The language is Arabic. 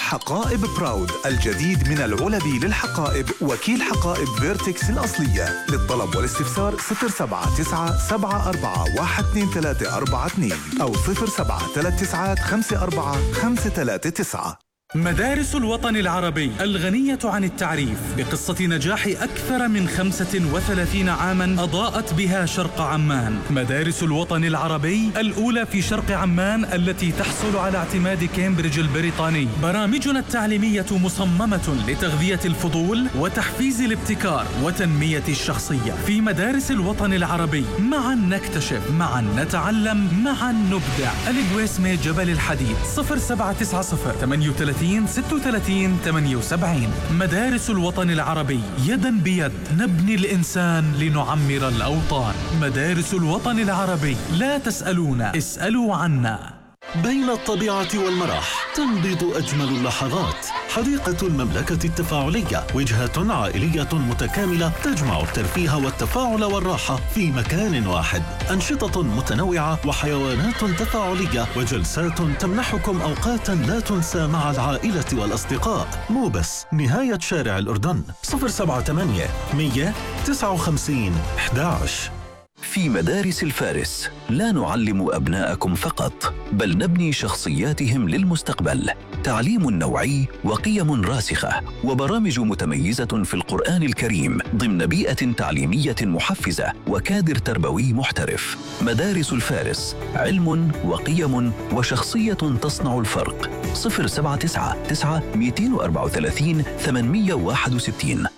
حقائب براود الجديد من العلب للحقائب، وكيل حقائب فيرتكس الأصلية. للطلب والاستفسار 07994412342 أو 073954539. مدارس الوطن العربي الغنية عن التعريف بقصة نجاح أكثر من 35 عاماً أضاءت بها شرق عمان. مدارس الوطن العربي الأولى في شرق عمان التي تحصل على اعتماد كامبريدج البريطاني. برامجنا التعليمية مصممة لتغذية الفضول وتحفيز الابتكار وتنمية الشخصية. في مدارس الوطن العربي معاً نكتشف، معاً نتعلم، معاً نبدع. الجويسمي جبل الحديد 0790 36 78. مدارس الوطن العربي، يدا بيد نبني الإنسان لنعمر الأوطان. مدارس الوطن العربي، لا تسألونا، اسألوا عنا. بين الطبيعة والمرح تنبض أجمل اللحظات. حديقة المملكة التفاعلية، وجهة عائلية متكاملة تجمع الترفيه والتفاعل والراحة في مكان واحد. أنشطة متنوعة وحيوانات تفاعلية وجلسات تمنحكم أوقاتا لا تنسى مع العائلة والأصدقاء. موبس، نهاية شارع الأردن، 078 159 11. في مدارس الفارس لا نعلم أبناءكم فقط، بل نبني شخصياتهم للمستقبل. تعليم نوعي وقيم راسخة وبرامج متميزة في القرآن الكريم ضمن بيئة تعليمية محفزة وكادر تربوي محترف. مدارس الفارس، علم وقيم وشخصية تصنع الفرق. 079 234 861.